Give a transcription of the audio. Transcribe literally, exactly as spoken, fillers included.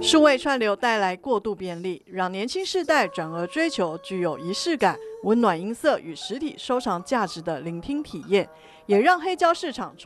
数位串流带来过度便利，让年轻世代转而追求具有仪式感、温暖音色与实体收藏价值的聆听体验，也让黑胶市场